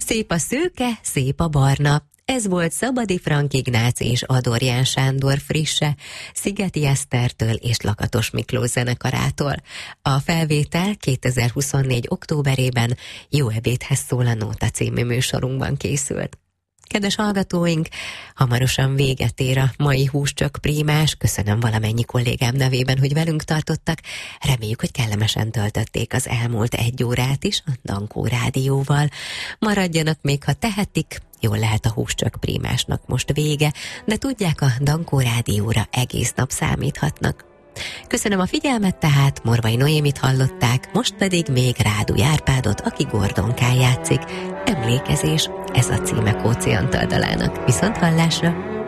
Szép a szőke, szép a barna. Ez volt Szabadi Frank Ignác és Adorján Sándor frisse, Szigeti Esztertől és Lakatos Miklós zenekarától. A felvétel 2024. októberében Jó ebédhez szól a Nóta című műsorunkban készült. Kedves hallgatóink, hamarosan véget ér a mai Húscsök Prímás. Köszönöm valamennyi kollégám nevében, hogy velünk tartottak. Reméljük, hogy kellemesen töltötték az elmúlt 1 órát is a Dankó Rádióval. Maradjanak még, ha tehetik. Jól lehet, a Húscsök Prímásnak most vége, de tudják, a Dankó Rádióra egész nap számíthatnak. Köszönöm a figyelmet, tehát Morvai Noémit hallották, most pedig még Ráduly Árpádot, aki Gordonkán játszik. Emlékezés, ez a címe Kóczi Antal dalának. Viszont hallásra!